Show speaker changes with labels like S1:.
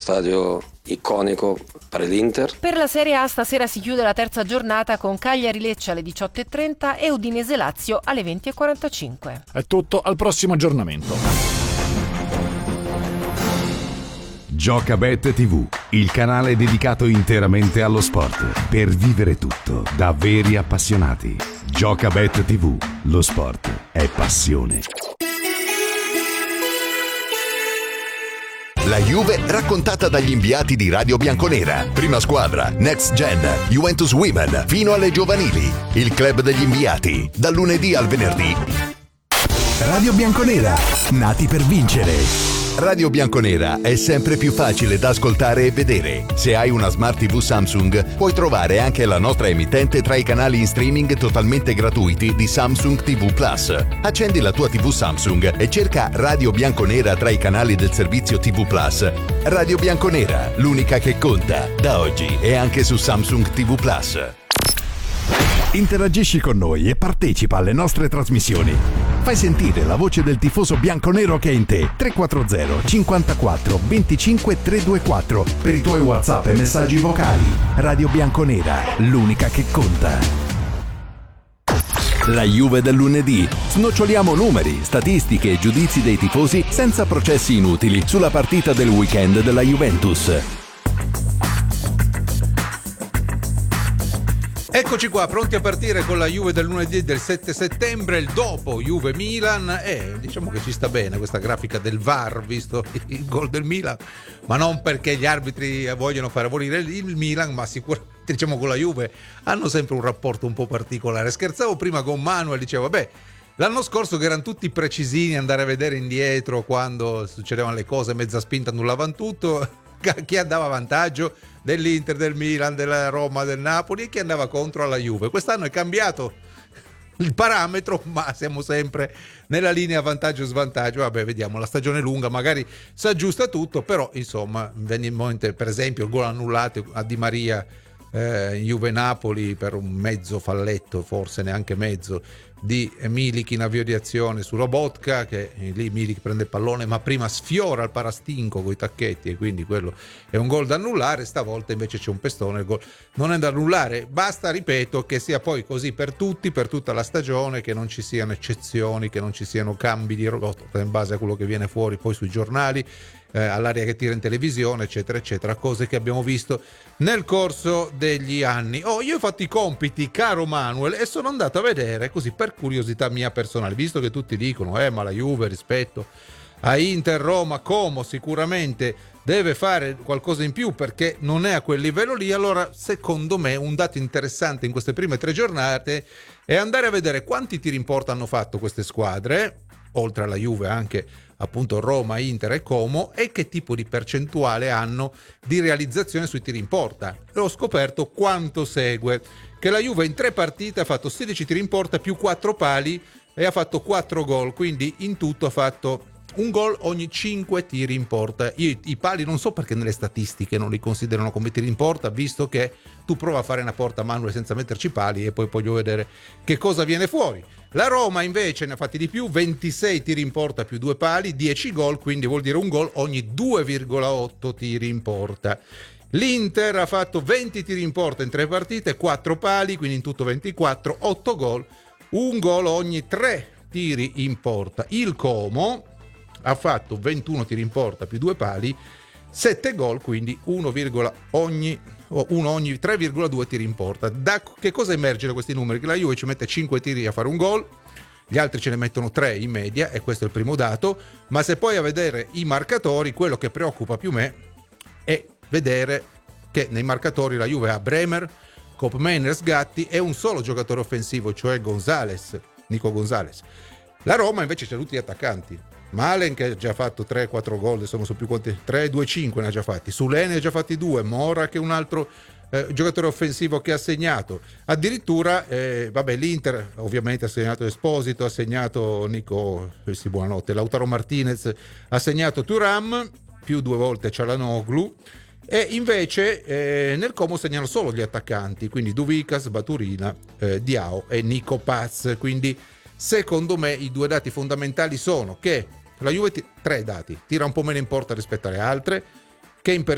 S1: stadio iconico per l'Inter.
S2: Per la Serie A stasera si chiude la terza giornata con Cagliari-Lecce alle 18:30 e Udinese-Lazio alle 20:45.
S3: È tutto, al prossimo aggiornamento.
S4: Giocabet TV, il canale dedicato interamente allo sport, per vivere tutto da veri appassionati. Giocabet TV, lo sport è passione.
S5: La Juve raccontata dagli inviati di Radio Bianconera. Prima squadra, Next Gen, Juventus Women, fino alle giovanili. Il club degli inviati, dal lunedì al venerdì. Radio Bianconera, nati per vincere. Radio Bianconera è sempre più facile da ascoltare e vedere. Se hai una Smart TV Samsung, puoi trovare anche la nostra emittente tra i canali in streaming totalmente gratuiti di Samsung TV Plus. Accendi la tua TV Samsung e cerca Radio Bianconera tra i canali del servizio TV Plus. Radio Bianconera, l'unica che conta. Da oggi è anche su Samsung TV Plus. Interagisci con noi e partecipa alle nostre trasmissioni. Fai sentire la voce del tifoso bianconero che è in te. 340 54 25 324 per i tuoi WhatsApp e messaggi vocali. Radio Bianconera, l'unica che conta. La Juve del lunedì. Snoccioliamo numeri, statistiche e giudizi dei tifosi senza processi inutili sulla partita del weekend della Juventus.
S6: Eccoci qua, pronti a partire con la Juve del lunedì del 7 settembre, il dopo Juve-Milan. Diciamo che ci sta bene questa grafica del VAR, visto il gol del Milan, ma non perché gli arbitri vogliono far abolire il Milan, ma sicuramente, diciamo, con la Juve hanno sempre un rapporto un po' particolare. Scherzavo prima con Manuel, dicevo, vabbè, l'anno scorso che erano tutti precisini, andare a vedere indietro quando succedevano le cose, mezza spinta annullavano tutto, chi andava a vantaggio dell'Inter, del Milan, della Roma, del Napoli, e chi andava contro alla Juve. Quest'anno è cambiato il parametro, ma siamo sempre nella linea vantaggio-svantaggio. Vabbè, vediamo, la stagione è lunga, magari si aggiusta tutto, però insomma, per esempio il gol annullato a Di Maria in Juve-Napoli per un mezzo falletto, forse neanche mezzo, di Milik in avvio di azione su Lobotka, che lì Milik prende il pallone ma prima sfiora il parastinco coi tacchetti, e quindi quello è un gol da annullare. Stavolta invece c'è un pestone, il gol non è da annullare. Basta, ripeto, che sia poi così per tutti, per tutta la stagione, che non ci siano eccezioni, che non ci siano cambi di rotta in base a quello che viene fuori poi sui giornali, all'aria che tira in televisione, eccetera eccetera, cose che abbiamo visto nel corso degli anni. Io ho fatto i compiti, caro Manuel, e sono andato a vedere, così per curiosità mia personale, visto che tutti dicono ma la Juve rispetto a Inter, Roma, Como sicuramente deve fare qualcosa in più perché non è a quel livello lì. Allora, secondo me, un dato interessante in queste prime 3 giornate è andare a vedere quanti tiri in porta hanno fatto queste squadre, oltre alla Juve anche appunto Roma, Inter e Como, e che tipo di percentuale hanno di realizzazione sui tiri in porta. E ho scoperto quanto segue: che la Juve in 3 partite ha fatto 16 tiri in porta più 4 pali e ha fatto 4 gol, quindi in tutto ha fatto un gol ogni 5 tiri in porta. I pali non so perché nelle statistiche non li considerano come tiri in porta, visto che tu prova a fare una porta manuale senza metterci pali e poi voglio vedere che cosa viene fuori. La Roma invece ne ha fatti di più, 26 tiri in porta più 2 pali, 10 gol, quindi vuol dire un gol ogni 2,8 tiri in porta. L'Inter ha fatto 20 tiri in porta in 3 partite, 4 pali, quindi in tutto 24, 8 gol, un gol ogni 3 tiri in porta. Il Como ha fatto 21 tiri in porta più 2 pali, 7 gol, quindi uno ogni 3,2 tiri in porta. Da che cosa emerge da questi numeri? Che la Juve ci mette 5 tiri a fare un gol, gli altri ce ne mettono 3 in media, e questo è il primo dato. Ma se poi a vedere i marcatori, quello che preoccupa più me è vedere che nei marcatori la Juve ha Bremer, Koopmeiners, Gatti e un solo giocatore offensivo, cioè Nico Gonzalez. La Roma invece c'ha tutti gli attaccanti. Malen, che ha già fatto 3-4 gol, adesso non so più quanti, 3-2-5 ne ha già fatti, Sule ne ha già fatti 2, Mora che è un altro giocatore offensivo che ha segnato. Addirittura l'Inter ovviamente ha segnato Esposito, ha segnato Lautaro Martinez, ha segnato Thuram più 2 volte Çalhanoğlu, e invece nel Como segnano solo gli attaccanti, quindi Duvikas, Baturina, Diao e Nico Paz. Quindi secondo me i 2 dati fondamentali sono che la Juve, 3 dati, tira un po' meno in porta rispetto alle altre, che in